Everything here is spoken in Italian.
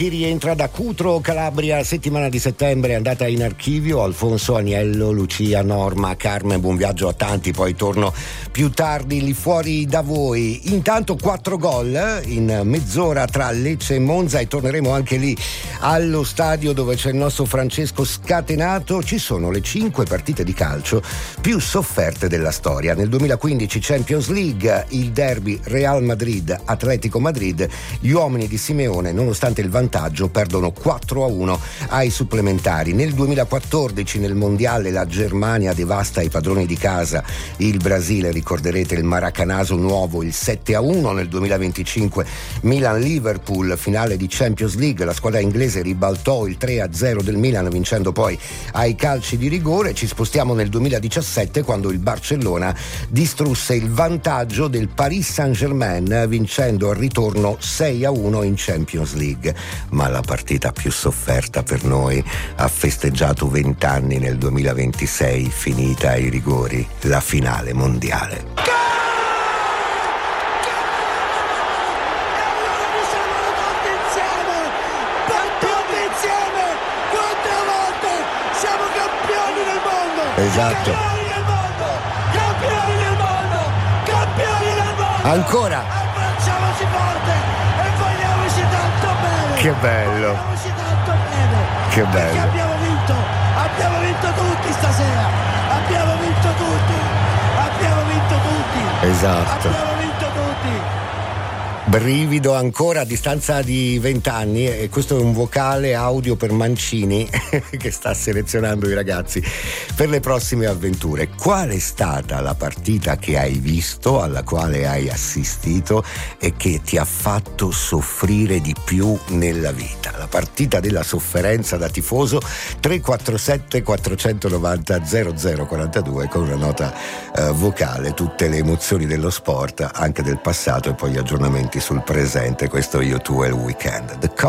Rientra da Cutro, Calabria, settimana di settembre, andata in archivio. Alfonso, Agnello, Lucia, Norma, Carmen, buon viaggio a tanti, poi torno più tardi lì fuori da voi. Intanto 4 gol in mezz'ora tra Lecce e Monza e torneremo anche lì allo stadio dove c'è il nostro Francesco scatenato. Ci sono le 5 partite di calcio più sofferte della storia. Nel 2015 Champions League, il derby Real Madrid-Atletico Madrid, gli uomini di Simeone, nonostante il vantaggio, perdono 4-1 ai supplementari. Nel 2014 nel mondiale la Germania devasta i padroni di casa, il Brasile, ricorderete il maracanazo nuovo, il 7-1. Nel 2025 Milan-Liverpool, finale di Champions League, la squadra inglese ribaltò il 3-0 del Milan vincendo poi ai calci di rigore. Ci spostiamo nel 2017 quando il Barcellona distrusse il vantaggio del Paris Saint-Germain vincendo al ritorno 6-1 in Champions League. Ma la partita più sofferta per noi ha festeggiato 20 anni nel 2026, finita ai rigori, la finale mondiale. Esatto. Campioni del mondo. Ancora. Abbracciamoci forte e vogliamoci tanto bene. Che bello. Vogliamoci tanto bene. Che bello. Perché abbiamo vinto tutti stasera. Abbiamo vinto tutti. Esatto. Abbiamo vinto tutti. Brivido ancora a distanza di 20 anni, e questo è un vocale audio per Mancini che sta selezionando i ragazzi per le prossime avventure. Qual è stata la partita che hai visto, alla quale hai assistito e che ti ha fatto soffrire di più nella vita? La partita della sofferenza da tifoso. 347 490 0042 con una nota vocale, tutte le emozioni dello sport, anche del passato, e poi gli aggiornamenti sul presente. Questo Io, Tu e il Weekend. The